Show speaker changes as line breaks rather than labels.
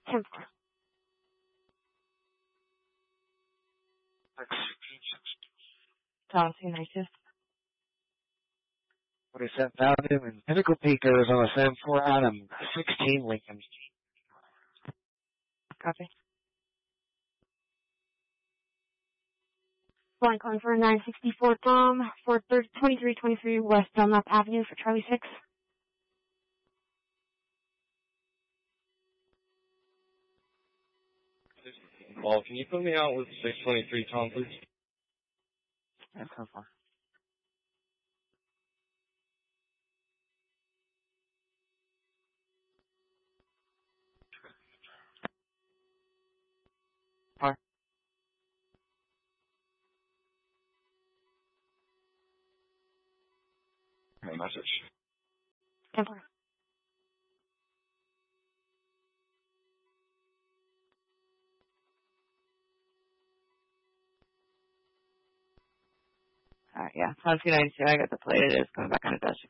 10-4. Tom, 292.
47 Avenue and Pinnacle Peak, Arizona, 7-4 Adam, 16 Lincoln.
Copy. Flying calling for 964 Tom, for 2323 West Dunlap Avenue for Charlie 6.
Paul, can you put me out with 623 Tom, please?
Yeah, 10-4. Hi.
Okay, message.
10-4.
Alright, yeah, Tom 292, I got the plate, it is coming back on a Dutch.